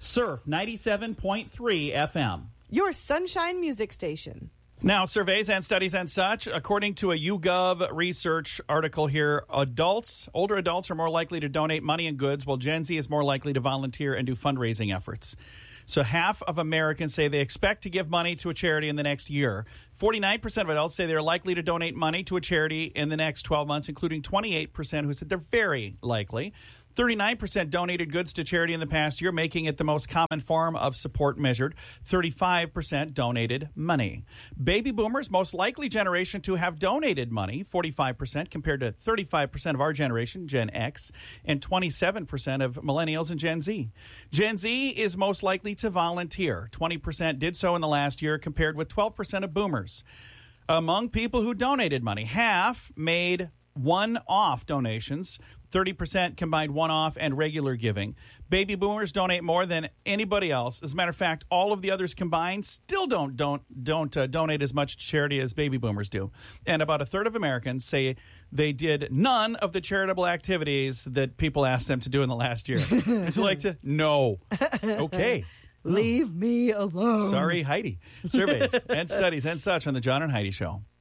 Surf 97.3 FM. Your sunshine music station. Now, surveys and studies and such, according to a YouGov research article here, older adults are more likely to donate money and goods, while Gen Z is more likely to volunteer and do fundraising efforts. So half of Americans say they expect to give money to a charity in the next year. 49% of adults say they're likely to donate money to a charity in the next 12 months, including 28% who said they're very likely. 39% donated goods to charity in the past year, making it the most common form of support measured. 35% donated money. Baby boomers, most likely generation to have donated money, 45% compared to 35% of our generation, Gen X, and 27% of millennials and Gen Z. Gen Z is most likely to volunteer. 20% did so in the last year compared with 12% of boomers. Among people who donated money, half made one-off donations. 30% combined one-off and regular giving. Baby boomers donate more than anybody else. As a matter of fact, all of the others combined still don't donate as much to charity as baby boomers do. And about a third of Americans say they did none of the charitable activities that people asked them to do in the last year. Would you like to? No. Okay. Leave me alone. Sorry, Heidi. Surveys and studies and such on the John and Heidi Show.